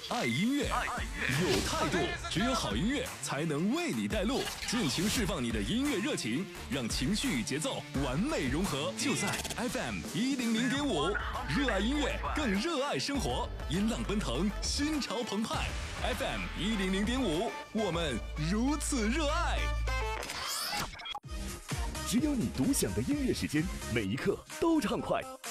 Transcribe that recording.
爱音乐，有态度。只有好音乐才能为你带路，尽情释放你的音乐热情，让情绪与节奏完美融合。就在 FM 100.5，热爱音乐，更热爱生活，音浪奔腾，心潮澎湃。FM 100.5，我们如此热爱。 只有你独享的音乐时间，每一刻都畅快。